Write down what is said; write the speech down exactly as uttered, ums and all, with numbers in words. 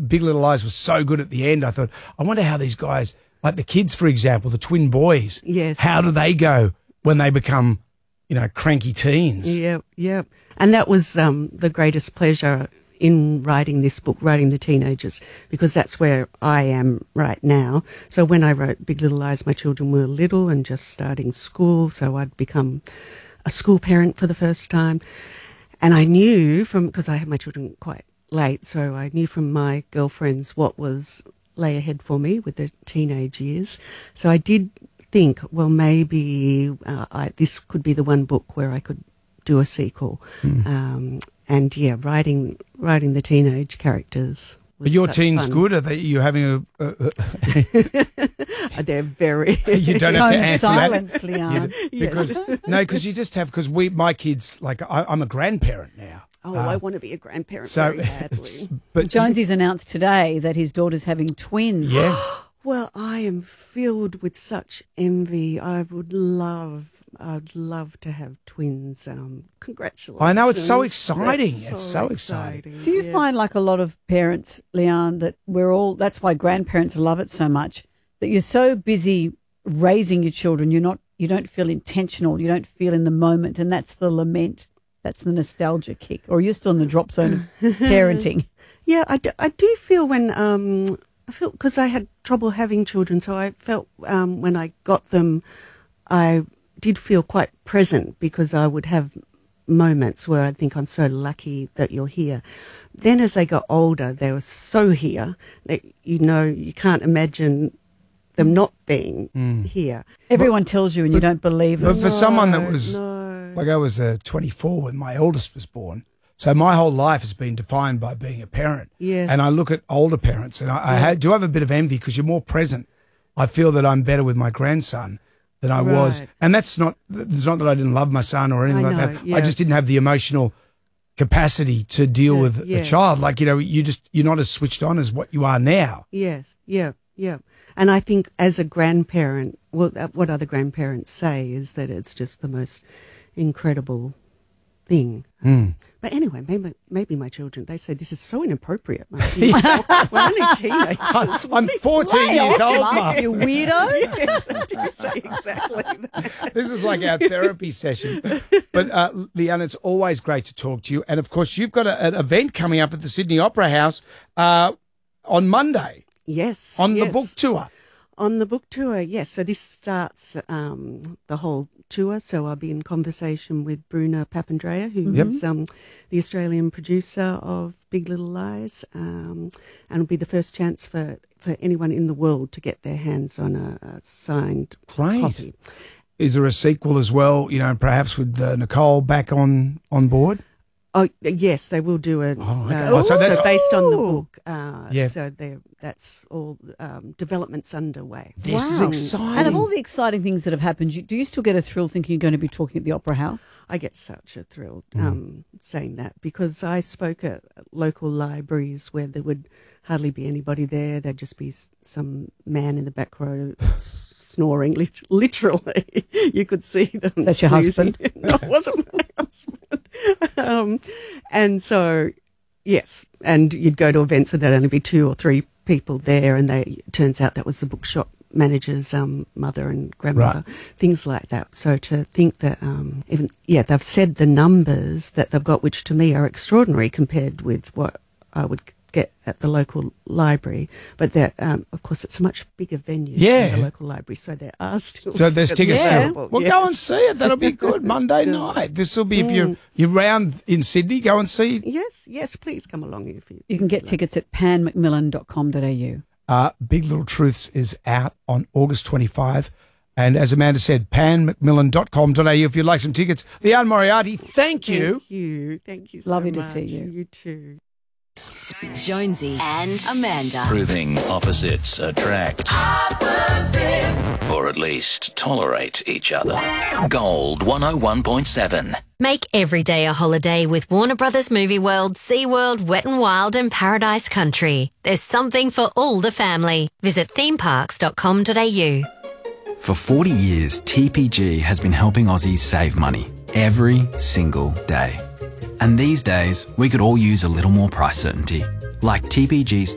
Big Little Lies was so good at the end. I thought, I wonder how these guys, like the kids, for example, the twin boys, yes, how do they go when they become, you know, cranky teens? Yeah, yeah. And that was um, the greatest pleasure in writing this book, writing the teenagers, because that's where I am right now. So when I wrote Big Little Lies, my children were little and just starting school, so I'd become a school parent for the first time. And I knew from, because I had my children quite late, so I knew from my girlfriends what was lay ahead for me with the teenage years. So I did think, well, maybe uh, I, this could be the one book where I could do a sequel. Mm. Um, and yeah, writing writing the teenage characters. Are your teens fun. Good? Are they, you having a... a, a They're very... You don't have to answer silence, that. Leanne. You, because, yes. No, because you just have... Because we, my kids, like, I, I'm a grandparent now. Oh, uh, I want to be a grandparent so, very badly. But Jonesy's announced today that his daughter's having twins. Yeah. Well, I am filled with such envy. I would love... I'd love to have twins. Um, congratulations. I know, it's so exciting. So it's so exciting. exciting. Do you yeah. find, like a lot of parents, Leanne, that we're all, that's why grandparents love it so much, that you're so busy raising your children, you're not, you don't feel intentional, you don't feel in the moment, and that's the lament, that's the nostalgia kick, or you're still in the drop zone of parenting? Yeah, I do, I do feel when, um, I feel, because I had trouble having children, so I felt um, when I got them, I did feel quite present because I would have moments where I think I'm so lucky that you're here. Then as they got older, they were so here that, you know, you can't imagine them not being mm. here. Everyone but, tells you and you don't believe it. But for no, someone that was, no. like I was uh, twenty-four when my eldest was born, so my whole life has been defined by being a parent. Yes. And I look at older parents and I, I yeah. ha- do have a bit of envy because you're more present. I feel that I'm better with my grandson than I right. was. And that's not, it's not that I didn't love my son or anything I like know, that. yes. I just didn't have the emotional capacity to deal yeah, with yes. a child. Like, you know, you just, you're not as switched on as what you are now. Yes, yeah, yeah. And I think as a grandparent, well, what other grandparents say is that it's just the most incredible thing. Mm. But anyway, maybe maybe my children, they say this is so inappropriate. We're only teenagers. I'm fourteen years old, Mum. You weirdo. Yes, I do say exactly that. This is like our therapy session. But, uh, Leanne, it's always great to talk to you. And, of course, you've got a, an event coming up at the Sydney Opera House uh, on Monday. Yes. On yes. the book tour. On the book tour, yes. So this starts um, the whole tour. So I'll be in conversation with Bruna Papandreou, who yep. is um, the Australian producer of Big Little Lies, um, and it'll be the first chance for, for anyone in the world to get their hands on a, a signed Great. copy. Is there a sequel as well, you know, perhaps with uh, Nicole back on, on board? Oh, yes, they will do it. Oh, okay. uh, oh, so that's so based on the book. Uh, yeah. So that's all um, development's underway. This wow. is exciting. And of all the exciting things that have happened, you, do you still get a thrill thinking you're going to be talking at the Opera House? I get such a thrill um, mm. saying that because I spoke at local libraries where there would hardly be anybody there. There'd just be some man in the back row snoring, lit- literally. You could see them. That's your husband? No, it wasn't my husband. Um, and so, yes, and you'd go to events and there'd only be two or three people there, and they it turns out that was the bookshop manager's um, mother and grandmother, right. things like that. So to think that, um, even yeah, they've said the numbers that they've got, which to me are extraordinary compared with what I would get at the local library, but that um, of course it's a much bigger venue yeah. than the local library, so there are still so there's tickets yeah. still. Well, yes. Go and see it. That'll be good. Monday night. This will be if you're you're round in Sydney. Go and see. Yes, yes. Please come along if you. You can get tickets at pan macmillan dot com dot a u. Uh, Big Little Truths is out on August twenty-fifth. And as Amanda said, pan macmillan dot com dot a u if you'd like some tickets. Leanne Moriarty, thank you. Thank you. Thank you so Lovely much. to see you. You too. Jonesy and Amanda. Proving opposites attract. Opposites. Or at least tolerate each other. Gold one oh one point seven. Make every day a holiday with Warner Brothers Movie World, SeaWorld, Wet n Wild and Paradise Country. There's something for all the family. Visit theme parks dot com dot a u. For forty years, T P G has been helping Aussies save money every single day. And these days, we could all use a little more price certainty. Like T P G's